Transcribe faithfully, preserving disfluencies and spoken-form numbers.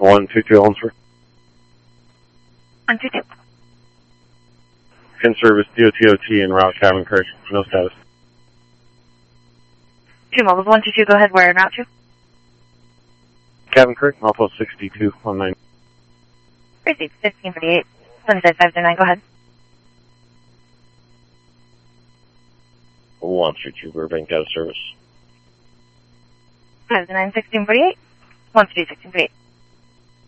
one two two Holmesford. one two two. In service, D O T O T en route, Cabin Creek. No status. Two mobiles, one two two, go ahead, where en route to? Cabin Creek, Northwest sixty-two, one nine. Received, fifteen forty-eight, Sunside five nine, go ahead. one three two, Burbank, out of service. five nine, sixteen forty-eight, one three two, sixteen forty-eight.